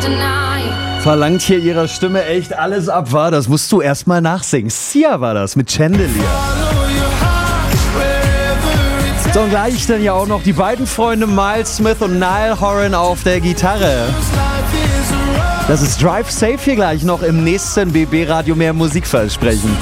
Verlangt hier ihrer Stimme echt alles ab, war? Das musst du erstmal nachsingen. Sia war das mit Chandelier. So, und gleich dann ja auch noch die beiden Freunde Miles Smith und Niall Horan auf der Gitarre. Das ist Drive Safe hier gleich noch im nächsten BB-Radio mehr Musikversprechen.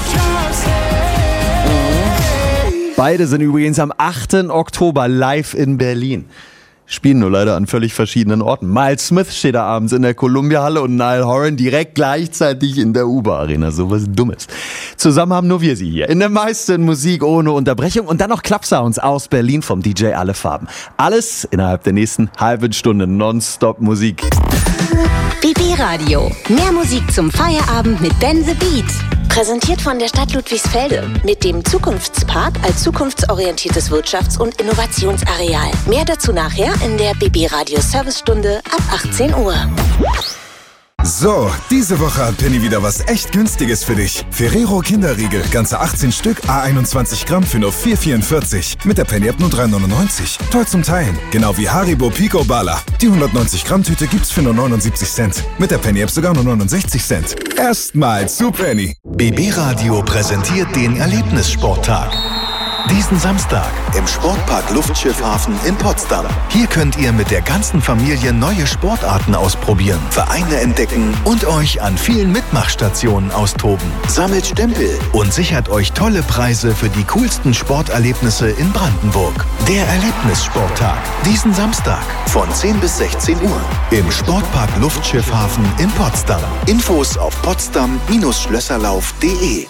Beide sind übrigens am 8. Oktober live in Berlin. Spielen nur leider an völlig verschiedenen Orten. Miles Smith steht da abends in der Columbia-Halle und Niall Horan direkt gleichzeitig in der UBA-Arena. So was Dummes. Zusammen haben nur wir sie hier. In der meisten Musik ohne Unterbrechung und dann noch Club-Sounds aus Berlin vom DJ Alle Farben. Alles innerhalb der nächsten halben Stunde Nonstop-Musik. BB Radio. Mehr Musik zum Feierabend mit Ben the Beat. Präsentiert von der Stadt Ludwigsfelde mit dem Zukunftspark als zukunftsorientiertes Wirtschafts- und Innovationsareal. Mehr dazu nachher in der BB Radio Servicestunde ab 18 Uhr. So, diese Woche hat Penny wieder was echt Günstiges für dich. Ferrero Kinderriegel, ganze 18 Stück, A21 Gramm für nur 4,44. Mit der Penny-App nur 3,99. Toll zum Teilen. Genau wie Haribo Pico Bala. Die 190 Gramm Tüte gibt's für nur 79 Cent. Mit der Penny-App sogar nur 69 Cent. Erstmals zu Penny. BB Radio präsentiert den Erlebnissporttag. Diesen Samstag im Sportpark Luftschiffhafen in Potsdam. Hier könnt ihr mit der ganzen Familie neue Sportarten ausprobieren, Vereine entdecken und euch an vielen Mitmachstationen austoben. Sammelt Stempel und sichert euch tolle Preise für die coolsten Sporterlebnisse in Brandenburg. Der Erlebnissporttag. Diesen Samstag von 10 bis 16 Uhr im Sportpark Luftschiffhafen in Potsdam. Infos auf potsdam-schlösserlauf.de.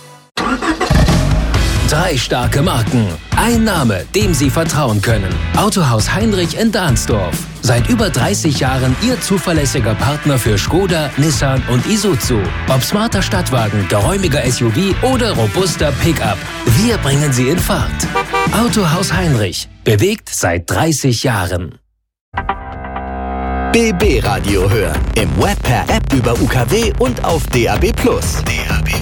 3 starke Marken. Ein Name, dem Sie vertrauen können. Autohaus Heinrich in Dahnsdorf. Seit über 30 Jahren Ihr zuverlässiger Partner für Skoda, Nissan und Isuzu. Ob smarter Stadtwagen, geräumiger SUV oder robuster Pickup. Wir bringen Sie in Fahrt. Autohaus Heinrich. Bewegt seit 30 Jahren. BB Radio hören. Im Web per App über UKW und auf DAB+. DAB+.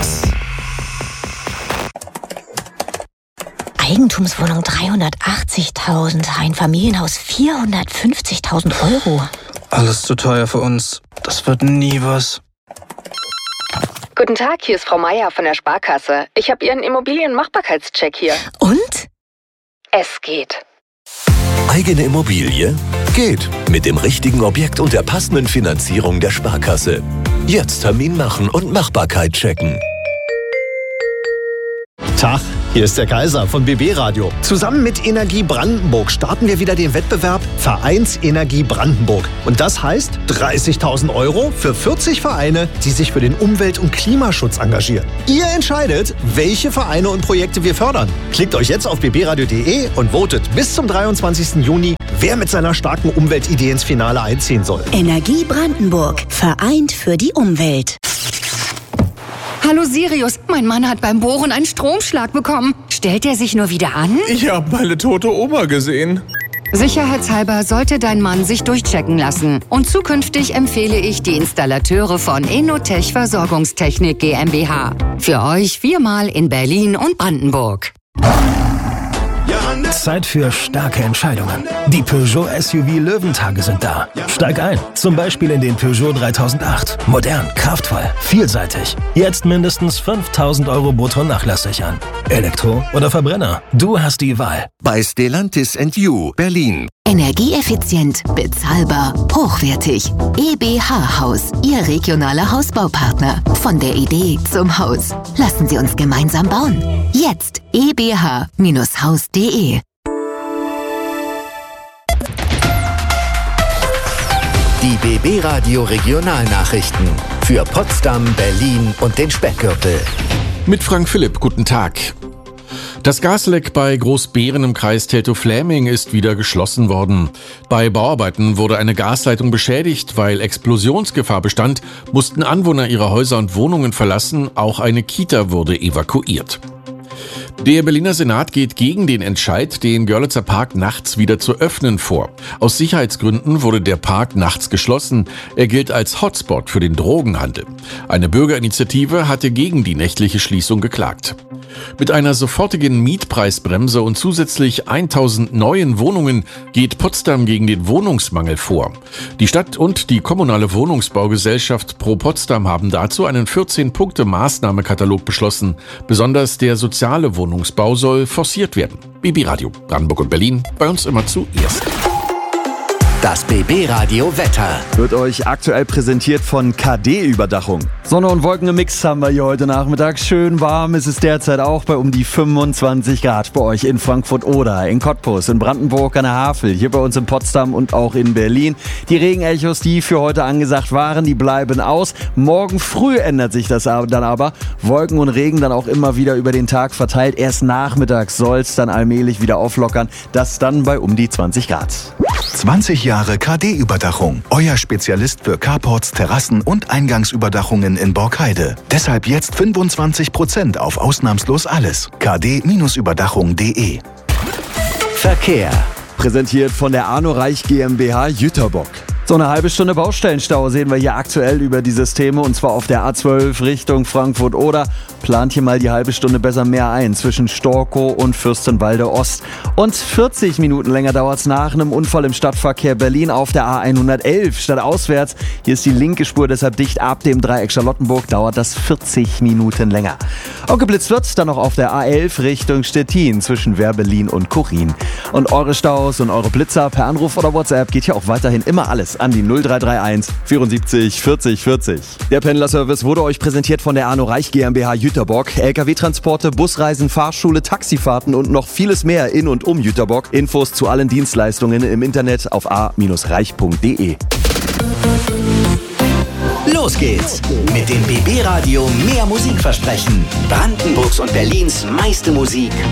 Eigentumswohnung 380.000, ein Familienhaus 450.000 Euro. Alles zu teuer für uns. Das wird nie was. Guten Tag, hier ist Frau Meier von der Sparkasse. Ich habe Ihren Immobilienmachbarkeitscheck hier. Und? Es geht. Eigene Immobilie? Geht. Mit dem richtigen Objekt und der passenden Finanzierung der Sparkasse. Jetzt Termin machen und Machbarkeit checken. Tag, hier ist der Kaiser von BB Radio. Zusammen mit Energie Brandenburg starten wir wieder den Wettbewerb Vereinsenergie Brandenburg. Und das heißt 30.000 Euro für 40 Vereine, die sich für den Umwelt- und Klimaschutz engagieren. Ihr entscheidet, welche Vereine und Projekte wir fördern. Klickt euch jetzt auf bbradio.de und votet bis zum 23. Juni, wer mit seiner starken Umweltidee ins Finale einziehen soll. Energie Brandenburg. Vereint für die Umwelt. Hallo Sirius, mein Mann hat beim Bohren einen Stromschlag bekommen. Stellt er sich nur wieder an? Ich habe meine tote Oma gesehen. Sicherheitshalber sollte dein Mann sich durchchecken lassen. Und zukünftig empfehle ich die Installateure von Enotech Versorgungstechnik GmbH. Für euch 4-mal in Berlin und Brandenburg. Zeit für starke Entscheidungen. Die Peugeot SUV Löwentage sind da. Steig ein, zum Beispiel in den Peugeot 3008. Modern, kraftvoll, vielseitig. Jetzt mindestens 5.000 Euro brutto Nachlass sichern. Elektro oder Verbrenner? Du hast die Wahl. Bei Stellantis & You, Berlin. Energieeffizient, bezahlbar, hochwertig. EBH Haus, Ihr regionaler Hausbaupartner. Von der Idee zum Haus. Lassen Sie uns gemeinsam bauen. Jetzt ebh-haus.de. Die BB Radio Regionalnachrichten für Potsdam, Berlin und den Speckgürtel. Mit Frank Philipp, guten Tag. Das Gasleck bei Großbeeren im Kreis Teltow-Fläming ist wieder geschlossen worden. Bei Bauarbeiten wurde eine Gasleitung beschädigt. Weil Explosionsgefahr bestand, mussten Anwohner ihre Häuser und Wohnungen verlassen. Auch eine Kita wurde evakuiert. Der Berliner Senat geht gegen den Entscheid, den Görlitzer Park nachts wieder zu öffnen, vor. Aus Sicherheitsgründen wurde der Park nachts geschlossen. Er gilt als Hotspot für den Drogenhandel. Eine Bürgerinitiative hatte gegen die nächtliche Schließung geklagt. Mit einer sofortigen Mietpreisbremse und zusätzlich 1000 neuen Wohnungen geht Potsdam gegen den Wohnungsmangel vor. Die Stadt und die kommunale Wohnungsbaugesellschaft Pro Potsdam haben dazu einen 14-Punkte-Maßnahmekatalog beschlossen. Besonders der soziale Wohnungsbau soll forciert werden. BB Radio Brandenburg und Berlin, bei uns immer zuerst. Das BB Radio Wetter wird euch aktuell präsentiert von KD-Überdachung. Sonne und Wolken im Mix haben wir hier heute Nachmittag. Schön warm ist es derzeit auch bei um die 25 Grad bei euch in Frankfurt oder in Cottbus, in Brandenburg an der Havel, hier bei uns in Potsdam und auch in Berlin. Die Regenechos, die für heute angesagt waren, die bleiben aus. Morgen früh ändert sich das dann aber. Wolken und Regen dann auch immer wieder über den Tag verteilt. Erst nachmittags soll es dann allmählich wieder auflockern. Das dann bei um die 20 Grad. 20 Jahre KD-Überdachung. Euer Spezialist für Carports, Terrassen und Eingangsüberdachungen in Borkheide. Deshalb jetzt 25% auf ausnahmslos alles. kd-überdachung.de. Verkehr. Präsentiert von der Arno Reich GmbH Jüterbock. So eine halbe Stunde Baustellenstau sehen wir hier aktuell über die Systeme, und zwar auf der A12 Richtung Frankfurt-Oder. Plant hier mal die halbe Stunde besser mehr ein zwischen Storkow und Fürstenwalde Ost. Und 40 Minuten länger dauert es nach einem Unfall im Stadtverkehr Berlin auf der A111 statt auswärts. Hier ist die linke Spur deshalb dicht. Ab dem Dreieck Charlottenburg dauert das 40 Minuten länger. Auch geblitzt wird dann noch auf der A11 Richtung Stettin zwischen Werbelin und Kurin. Und eure Staus und eure Blitzer per Anruf oder WhatsApp geht hier auch weiterhin immer alles an die 0331 74 40 40. Der Pendlerservice wurde euch präsentiert von der Arno Reich GmbH Jüterbock. LKW-Transporte, Busreisen, Fahrschule, Taxifahrten und noch vieles mehr in und um Jüterbock. Infos zu allen Dienstleistungen im Internet auf a-reich.de. Los geht's mit dem BB Radio Mehr Musik versprechen. Brandenburgs und Berlins meiste Musik